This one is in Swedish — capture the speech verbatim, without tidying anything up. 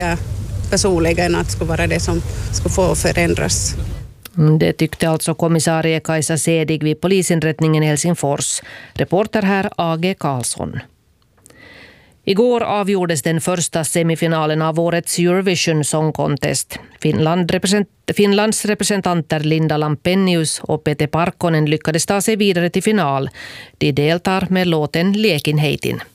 Ja, personligen att det skulle vara det som skulle få förändras. Det tyckte alltså kommissarie Kajsa Sedig vid polisinrättningen i Helsingfors. Reporter här A G Karlsson. Igår avgjordes den första semifinalen av årets Eurovision Song Contest. Finland represent- Finlands representanter Linda Lampenius och Pete Parkkonen lyckades ta sig vidare till final. De deltar med låten Liekin heitin.